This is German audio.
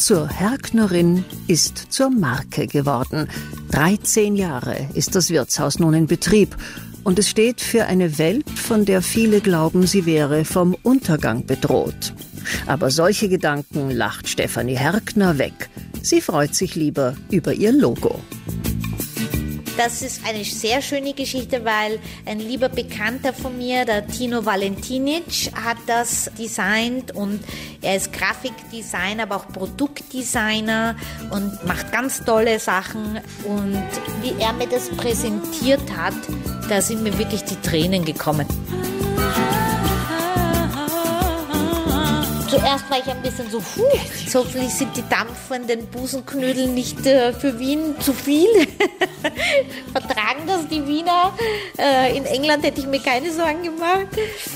zur Herknerin ist zur Marke geworden. 13 Jahre ist das Wirtshaus nun in Betrieb. Und es steht für eine Welt, von der viele glauben, sie wäre vom Untergang bedroht. Aber solche Gedanken lacht Stefanie Herkner weg. Sie freut sich lieber über ihr Logo. Das ist eine sehr schöne Geschichte, weil ein lieber Bekannter von mir, der Tino Valentinic, hat das designt und er ist Grafikdesigner, aber auch Produktdesigner und macht ganz tolle Sachen. Und wie er mir das präsentiert hat, da sind mir wirklich die Tränen gekommen. Zuerst war ich ein bisschen so, hoffentlich sind die dampfenden Busenknödel nicht für Wien zu viel. Vertragen das die Wiener? In England hätte ich mir keine Sorgen gemacht.